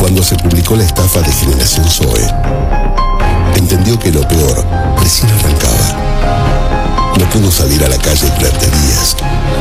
Cuando se publicó la estafa de Generación Zoe, entendió que lo peor recién arrancaba. No pudo salir a la calle durante días.